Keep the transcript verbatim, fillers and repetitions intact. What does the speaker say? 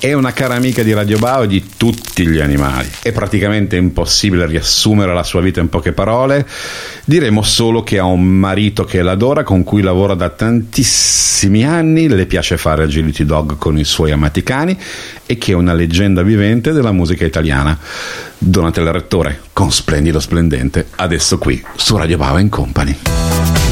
È una cara amica di Radio Bao e di tutti gli animali. È praticamente impossibile riassumere la sua vita in poche parole. Diremo solo che ha un marito che l'adora, con cui lavora da tantissimi anni, le piace fare agility dog con i suoi amati cani e che è una leggenda vivente della musica italiana. Donatella Rettore, con Splendido Splendente, adesso qui su Radio Bao and Company.